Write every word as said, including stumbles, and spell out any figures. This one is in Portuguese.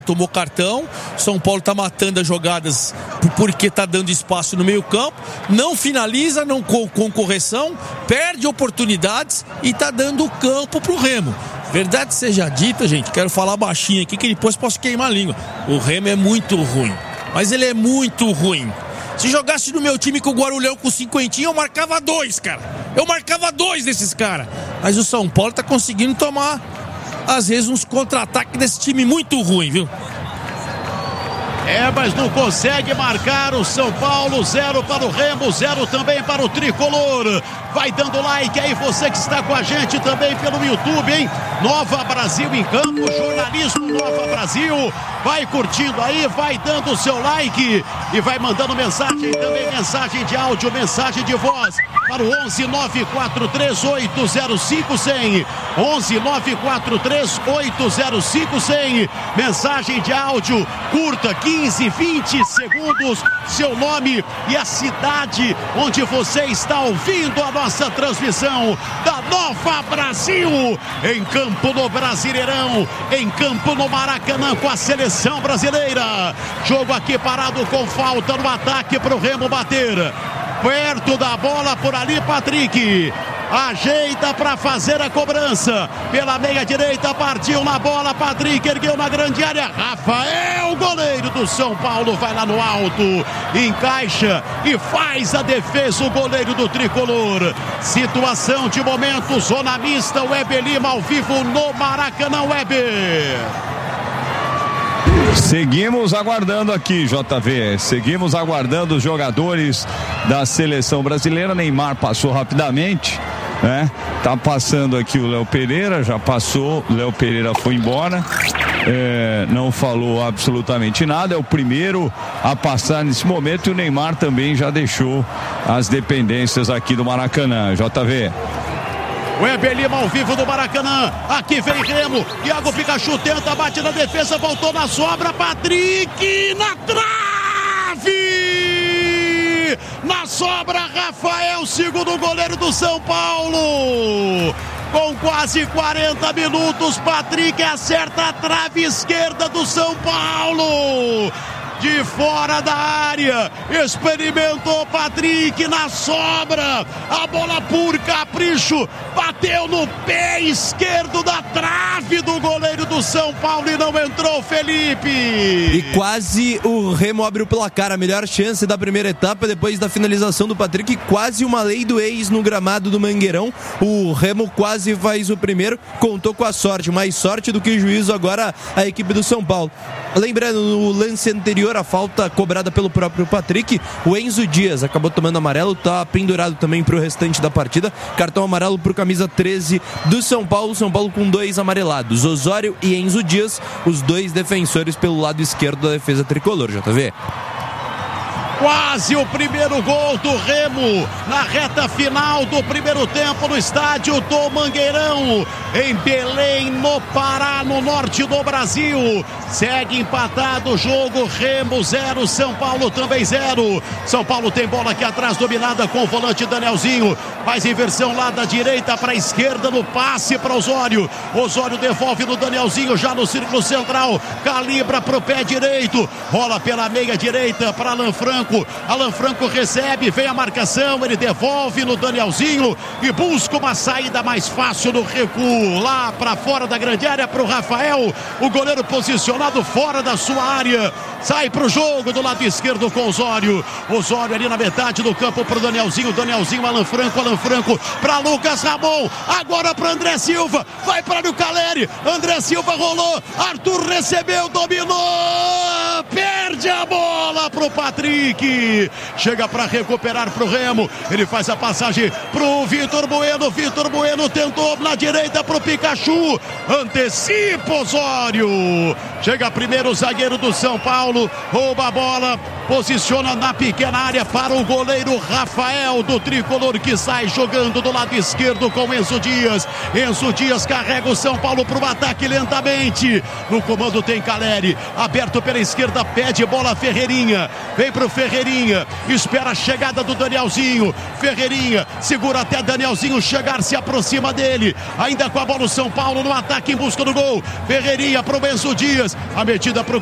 Tomou cartão, São Paulo tá matando as jogadas porque tá dando espaço no meio campo, não finaliza, não com, com correção, perde oportunidades e tá dando campo pro Remo. Verdade seja dita, gente, quero falar baixinho aqui que depois posso queimar a língua. O Remo é muito ruim, mas ele é muito ruim. Se jogasse no meu time com o Guarulhão com cinquentinha, eu marcava dois, cara. Eu marcava dois desses caras. Mas o São Paulo tá conseguindo tomar às vezes uns contra-ataques desse time muito ruim, viu? É, mas não consegue marcar o São Paulo. Zero para o Remo, zero também para o Tricolor. Vai dando like aí, você que está com a gente também pelo YouTube, hein? Nova Brasil em campo, jornalismo Nova Brasil. Vai curtindo aí, vai dando o seu like e vai mandando mensagem também, mensagem de áudio, mensagem de voz para o onze nove quatro três oito zero cinco cem. onze nove quatro três oito zero cinco cem. Mensagem de áudio curta, quinze, vinte segundos, seu nome e a cidade onde você está ouvindo a nossa transmissão da Nova Brasil, em campo no Brasileirão, em campo no Maracanã com a seleção brasileira. Jogo aqui parado com falta no ataque para o Remo bater. Perto da bola por ali, Patrick ajeita para fazer a cobrança pela meia direita, partiu na bola, Patrick ergueu na grande área, Rafael, goleiro do São Paulo, vai lá no alto, encaixa e faz a defesa, o goleiro do Tricolor. Situação de momento, zona mista, Weber Lima ao vivo no Maracanã. Weber. Seguimos aguardando aqui, J V, seguimos aguardando os jogadores da seleção brasileira. Neymar passou rapidamente, né? Tá passando aqui o Léo Pereira, já passou, Léo Pereira foi embora, é, não falou absolutamente nada, é o primeiro a passar nesse momento, e o Neymar também já deixou as dependências aqui do Maracanã, J V. Weber Lima ao vivo do Maracanã, aqui vem Remo, Iago Pikachu tenta, bate na defesa, voltou na sobra, Patrick na trave! Na sobra, Rafael, segundo goleiro do São Paulo. Com quase quarenta minutos, Patrick acerta a trave esquerda do São Paulo. De fora da área, experimentou Patrick na sobra, a bola por capricho, bateu no pé esquerdo da trave do goleiro do São Paulo e não entrou, Felipe. E quase o Remo abre o placar, a melhor chance da primeira etapa depois da finalização do Patrick, quase uma lei do ex no gramado do Mangueirão. O Remo quase faz o primeiro, contou com a sorte, mais sorte do que juízo agora a equipe do São Paulo. Lembrando, no lance anterior, a falta cobrada pelo próprio Patrick, o Enzo Dias acabou tomando amarelo, tá pendurado também pro restante da partida, cartão amarelo pro camisa treze do São Paulo, São Paulo com dois amarelados, Osório e Enzo Dias, os dois defensores pelo lado esquerdo da defesa tricolor, J V. Quase o primeiro gol do Remo na reta final do primeiro tempo no estádio do Mangueirão, em Belém, no Pará, no norte do Brasil. Segue empatado o jogo, Remo zero, São Paulo também zero. São Paulo tem bola aqui atrás, dominada com o volante Danielzinho, faz inversão lá da direita para a esquerda no passe para Osório. Osório devolve no Danielzinho, já no círculo central, calibra para o pé direito, rola pela meia direita para Alan Franco. Alan Franco recebe, vem a marcação, ele devolve no Danielzinho e busca uma saída mais fácil no recuo, lá para fora da grande área para o Rafael, o goleiro posicionado fora da sua área, sai para o jogo do lado esquerdo com Osório. Osório ali na metade do campo para o Danielzinho, Danielzinho, Alan Franco, Alan Franco para Lucas Ramon, agora para André Silva, vai para o Caleri, André Silva rolou, Arthur recebeu, dominou, perde a bola para o Patrick. Chega para recuperar para o Remo, ele faz a passagem para o Vitor Bueno, Vitor Bueno tentou na direita para o Pikachu, antecipa Osório, chega primeiro o zagueiro do São Paulo, rouba a bola, posiciona na pequena área para o goleiro Rafael do Tricolor, que sai jogando do lado esquerdo com Enzo Dias. Enzo Dias carrega o São Paulo para o ataque lentamente, no comando tem Caleri, aberto pela esquerda, pede bola Ferreirinha, vem pro Ferreirinha, espera a chegada do Danielzinho, Ferreirinha, segura até Danielzinho chegar, se aproxima dele, ainda com a bola o São Paulo no ataque em busca do gol, Ferreirinha pro Benzo Dias, a metida pro